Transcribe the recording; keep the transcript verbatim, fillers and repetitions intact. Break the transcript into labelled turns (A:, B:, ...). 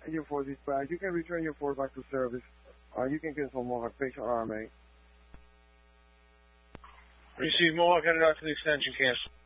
A: your force is back. You can return your force back to service. Uh, you can cancel Mohawk patient R M A.
B: Receive Mohawk headed out to the extension, cancel.